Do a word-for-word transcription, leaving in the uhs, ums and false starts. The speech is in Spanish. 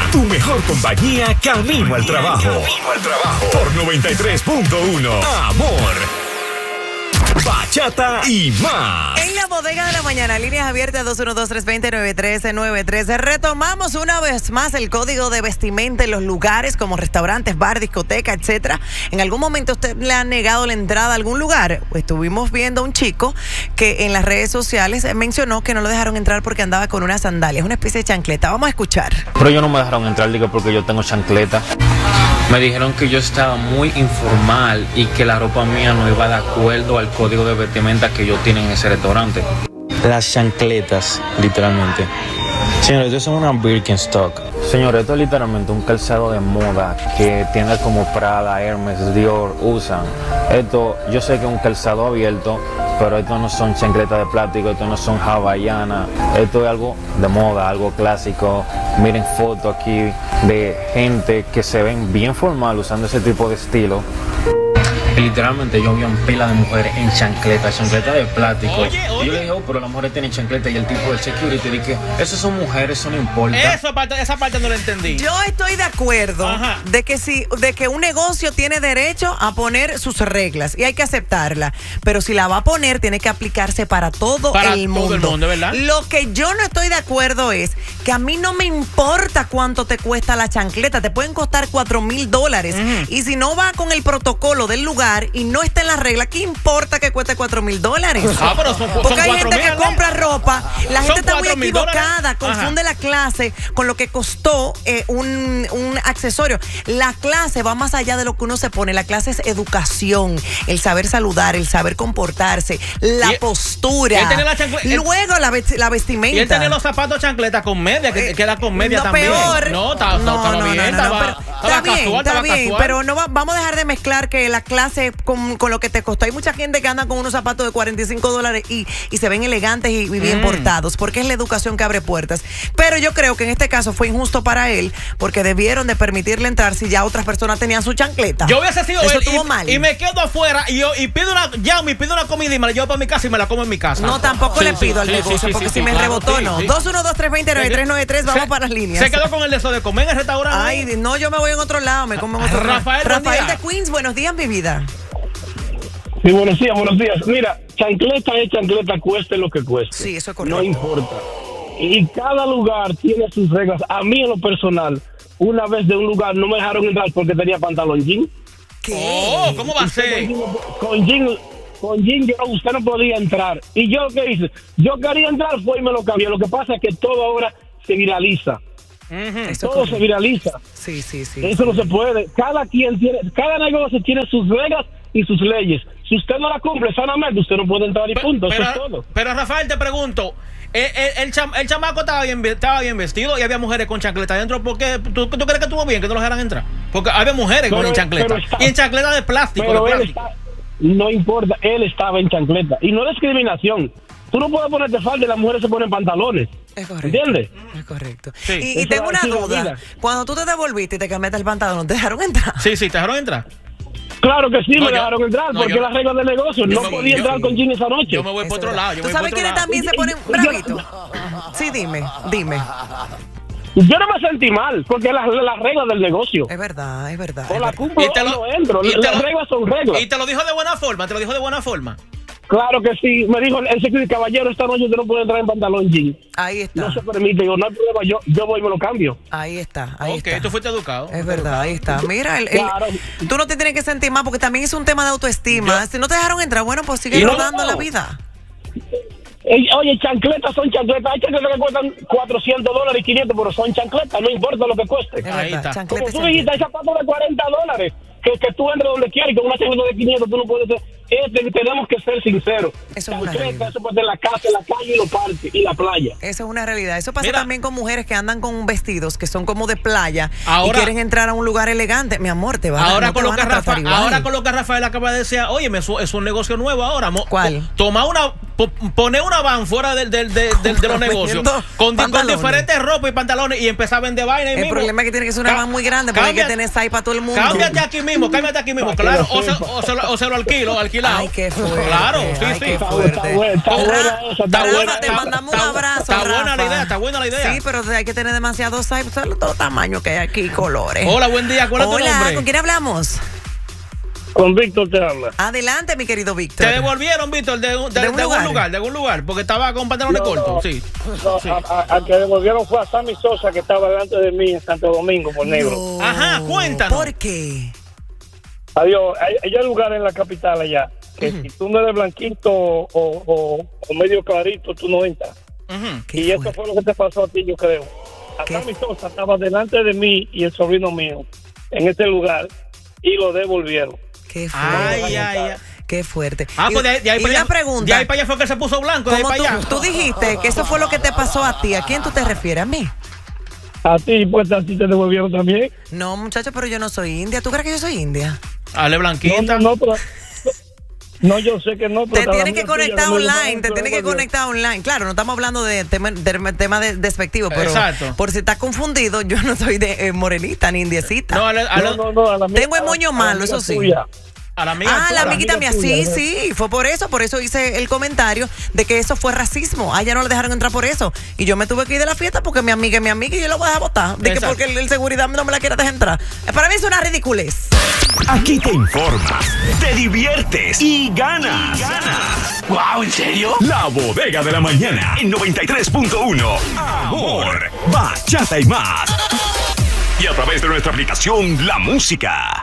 Tu mejor compañía camino al trabajo. Camino al trabajo. Por noventa y tres punto uno. Amor. Bachata y más. En la bodega de la mañana, líneas abiertas dos uno dos, tres dos cero, nueve tres nueve tres. Retomamos una vez más el código de vestimenta en los lugares como restaurantes, bar, discoteca, etcétera. ¿En algún momento usted le ha negado la entrada a algún lugar? Pues estuvimos viendo a un chico que en las redes sociales mencionó que no lo dejaron entrar porque andaba con una sandalia, es una especie de chancleta. Vamos a escuchar. Pero yo no me dejaron entrar, digo, porque yo tengo chancleta. Me dijeron que yo estaba muy informal y que la ropa mía no iba de acuerdo al código de vestimenta que yo tengo en ese restaurante. Las chancletas, literalmente. Señores, esto es una Birkenstock. Señores, esto es literalmente un calzado de moda que tiendas como Prada, Hermes, Dior usan. Esto, yo sé que es un calzado abierto, pero esto no son chancletas de plástico, esto no son hawaianas. Esto es algo de moda, algo clásico. Miren fotos aquí de gente que se ven bien formal usando ese tipo de estilo. Y literalmente yo vi un pila de mujeres en chancletas, chancletas de plástico. Oye, oye. Y yo le dije, oh, pero las mujeres tienen chancletas. Y el tipo del security dije, esas son mujeres, eso no importa. Esa parte, esa parte no la entendí. Yo estoy de acuerdo Ajá. de que si, de que un negocio tiene derecho a poner sus reglas y hay que aceptarla. Pero si la va a poner, tiene que aplicarse para todo para el mundo. Todo el mundo, ¿verdad? Lo que yo no estoy de acuerdo es que a mí no me importa cuánto te cuesta la chancleta. Te pueden costar cuatro mil dólares. Uh-huh. Y si no va con el protocolo del lugar y no está en la regla, ¿qué importa que cueste cuatro mil dólares? Ah, pero son, Porque son hay gente mil, que ¿no? compra ropa, la gente está muy equivocada, dólares. confunde Ajá. la clase con lo que costó eh, un, un accesorio. La clase va más allá de lo que uno se pone, la clase es educación, el saber saludar, el saber comportarse, la y, postura, y la luego la, la vestimenta. Y él tenía los zapatos chancletas con media, que, que era con media no, también. Peor. No, estaba no, no, no, bien, no, no, estaba, no, pero, estaba está bien, casual, está estaba bien, casual. pero no va, vamos a dejar de mezclar que la clase con, con lo que te costó. Hay mucha gente que anda con unos zapatos de cuarenta y cinco dólares y, y se ven elegantes y, y bien mm. portados, porque es la educación que abre puertas. Pero yo creo que en este caso fue injusto para él, porque debieron de permitirle entrar si ya otras personas tenían su chancleta. Yo hubiese sido Eso él estuvo y, mal. y me quedo afuera y yo y pido una, ya me pido una comida y me la llevo para mi casa y me la como en mi casa. No, tampoco sí, le pido sí, al sí, negocio, sí, sí, porque sí, si sí, me claro, rebotó, sí, no. sí. dos uno dos, tres dos cero, nueve tres nueve tres, vamos se, para las líneas. Se quedó con el deseo de comer en el restaurante. Ay, no, yo me voy en otro lado, me como en otro Rafael, lado. Rafael de Queens, buenos días, mi vida. Sí, buenos días, buenos días. Mira, chancleta es chancleta, cueste lo que cueste. Sí, eso es correcto. No importa. Y cada lugar tiene sus reglas. A mí, en lo personal, una vez de un lugar no me dejaron entrar porque tenía pantalón jean. ¿Qué? Oh, ¿cómo va a ser? Con jean, con jean yo, usted no podía entrar. Y yo, ¿qué hice? Yo quería entrar, fue y me lo cambié. Lo que pasa es que todo ahora se viraliza. Uh-huh. Todo se viraliza. Sí, sí, sí. Eso sí. No se puede. Cada quien tiene, cada negocio tiene sus reglas y sus leyes. Si usted no la cumple sanamente, usted no puede entrar y punto. Pero, eso es todo. Pero Rafael, te pregunto, el, el, el, cham, el chamaco estaba bien, estaba bien vestido y había mujeres con chancleta adentro. ¿Por qué? ¿Tú, ¿Tú crees que estuvo bien que no los dejaran entrar? Porque había mujeres pero, con chancleta. Y en chancleta de plástico. Pero de él plástico. Está, no importa, él estaba en chancleta. Y no es discriminación. Tú no puedes ponerte falda y las mujeres se ponen pantalones. Es correcto. ¿Entiendes? Es correcto. Sí. Y, y tengo una duda. Cuando tú te devolviste y te cambiaste el pantalón, ¿te dejaron entrar? Sí, sí, ¿te dejaron entrar? Claro que sí, no, me yo, dejaron entrar no, porque yo, las reglas del negocio. No me, podía yo, entrar con jeans esa noche. Yo me voy por otro lado. Yo ¿Tú sabes quiénes también se ponen bravitos? Sí, dime, dime. Yo no me sentí mal, porque las la reglas del negocio. Es verdad, es verdad. O es la verdad. cumplo o no entro. Las lo, reglas son reglas. Y te lo dijo de buena forma, te lo dijo de buena forma. Claro que sí. Me dijo el security, caballero, esta noche usted no puede entrar en pantalón jean. Ahí está. No se permite. Yo no hay problema, yo, yo voy y me lo cambio. Ahí está, ahí okay, está. tú fuiste educado. Es verdad, ahí está. Mira, el, el, claro. Tú no te tienes que sentir mal porque también es un tema de autoestima. Yo, si no te dejaron entrar, bueno, pues sigue rodando no, no. la vida. Oye, chancletas son chancletas. Hay chancletas que cuestan cuatrocientos dólares y quinientos, pero son chancletas, no importa lo que cueste. Ahí está. Como tú dijiste, hay zapatos de cuarenta dólares. Que, que tú entres donde quieras y con una chancleta de quinientos tú no puedes ser. Este, tenemos que ser sinceros. Eso es una realidad. Eso puede ser la casa, la calle y los parques y la playa. Eso es una realidad. Eso pasa Mira, también con mujeres que andan con vestidos que son como de playa ahora, y quieren entrar a un lugar elegante. Mi amor, te va ahora no con te lo que Rafa, ahora con lo que Rafael acaba de decir, oye, es un negocio nuevo ahora. ¿Cuál? Toma una po, poner una van fuera del, del, del, del, de los negocios con, con diferentes ropas y pantalones y empezar a vender vaina. El mismo. Problema es que tiene que ser una Ca van muy grande porque cambia, hay que tener ahí para todo el mundo. Cámbiate aquí mismo, cámbiate aquí mismo, claro. O se, o, se, o se lo alquilo, alquilado. Ay, qué fuerte. Claro, sí, Ay, sí. Qué fuerte. Está buena, está buena, está buena. Te mandamos un abrazo. Está buena la idea, está buena la idea. Sí, pero hay que tener demasiados size, todos los tamaños que hay aquí, colores. Hola, buen día. ¿Cuál es tu nombre? Hola, ¿con quién hablamos? Con Víctor te habla. Adelante, mi querido Víctor. ¿Te devolvieron, Víctor, de, de, de, de, un, de lugar? un lugar? De algún lugar, porque estaba con pantalones no, cortos, sí. No, sí. Al que devolvieron fue a Sammy Sosa, que estaba delante de mí en Santo Domingo, por negro. No. Ajá, cuéntanos. ¿Por qué? Adiós, hay, hay lugares en la capital allá, que uh-huh. si tú no eres blanquito o, o, o medio clarito, tú no entras. Uh-huh. Y eso fue lo que te pasó a ti, yo creo. A Sammy Sosa estaba delante de mí y el sobrino mío en este lugar y lo devolvieron. Qué fuerte. Ay, ay, ay. Qué fuerte. Ah, pues de, de ahí y para una allá, pregunta. De ahí para allá fue que se puso blanco. De ahí para tú, allá. tú dijiste que eso fue lo que te pasó a ti. ¿A quién tú te refieres? ¿A mí? A ti, pues a ti te devolvieron también. No, muchacho, pero yo no soy india. ¿Tú crees que yo soy india? Ale blanquita. No, no, no, pero... No, yo sé que no. Pero te tienes que conectar online, te tienes que conectar online. Claro, no estamos hablando de tema, de, tema de, despectivo, pero Exacto. por si estás confundido, yo no soy de eh, morenita ni indiecita. No, a la, a la, no, no, no, a la Tengo el moño malo, eso sí. Tuya. A la amiga ah, tuya, la amiguita la amiga mía, tuya, sí, ¿no? sí, fue por eso, por eso hice el comentario de que eso fue racismo. A ella no le dejaron entrar por eso. Y yo me tuve que ir de la fiesta porque mi amiga es mi amiga y yo la voy a dejar botar. De que porque el, el seguridad no me la quiere dejar entrar. Para mí es una ridiculez. Aquí te informas, te diviertes y ganas. ganas. Wow, ¿en serio? La Bodega de la Mañana en noventa y tres punto uno. Amor, bachata y más. Y a través de nuestra aplicación La Música.